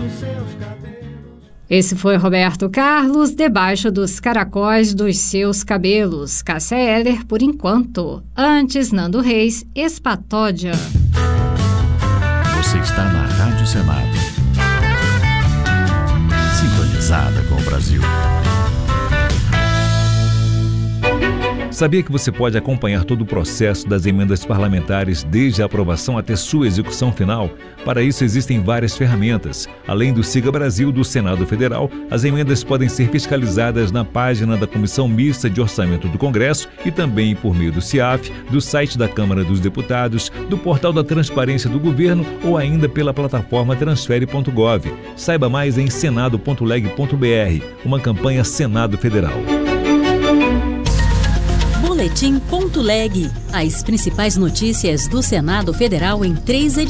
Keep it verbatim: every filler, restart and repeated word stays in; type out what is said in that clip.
Esse foi Roberto Carlos, Debaixo dos Caracóis dos Seus Cabelos. Cássia Eller, Por Enquanto. Antes, Nando Reis, Espatódia. Você está na Rádio Senado. Sintonizada com o Brasil. Sabia que você pode acompanhar todo o processo das emendas parlamentares desde a aprovação até sua execução final? Para isso existem várias ferramentas. Além do Siga Brasil do Senado Federal, as emendas podem ser fiscalizadas na página da Comissão Mista de Orçamento do Congresso e também por meio do CIAF, do site da Câmara dos Deputados, do portal da Transparência do Governo ou ainda pela plataforma transfere ponto gov. Saiba mais em senado ponto leg ponto br, uma campanha Senado Federal. Boletim ponto leg. As principais notícias do Senado Federal em três edições.